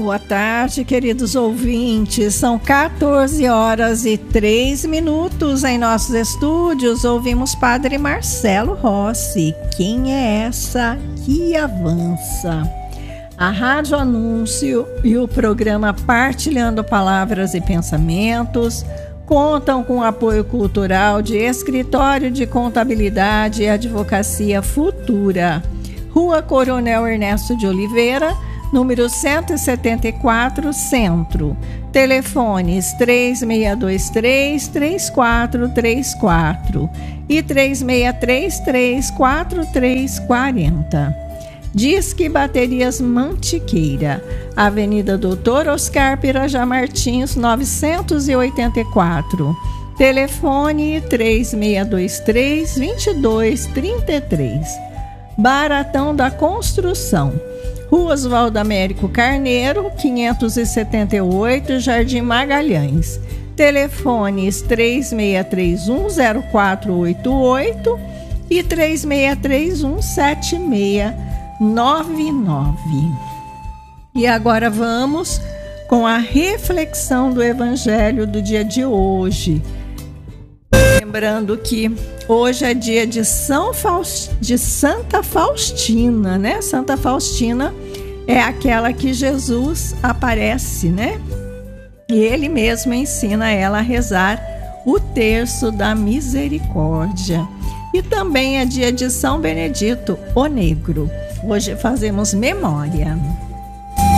boa tarde, queridos ouvintes. São 14h03 em nossos estúdios. Ouvimos Padre Marcelo Rossi. Quem é essa que avança? A Rádio Anúncio e o programa Partilhando Palavras e Pensamentos contam com o apoio cultural de Escritório de Contabilidade e Advocacia Futura, Rua Coronel Ernesto de Oliveira, número 174, Centro. Telefones 3623-3434 e 3633-4340. Disque Baterias Mantiqueira, Avenida Doutor Oscar Pirajá Martins, 984. Telefone 3623-2233. Baratão da Construção, Rua Oswaldo Américo Carneiro, 578, Jardim Magalhães. Telefones 3631-0488 e 3631-7699. E agora vamos com a reflexão do Evangelho do dia de hoje. Lembrando que hoje é dia de Santa Faustina, né? Santa Faustina é aquela que Jesus aparece, né? E ele mesmo ensina ela a rezar o terço da misericórdia. E também é dia de São Benedito, o Negro. Hoje fazemos memória.